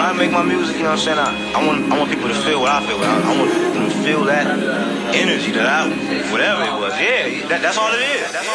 I make my music, you know what I'm saying? I want people to feel what I feel. I want them to feel that energy that whatever it was. Yeah, that's all it is. That's all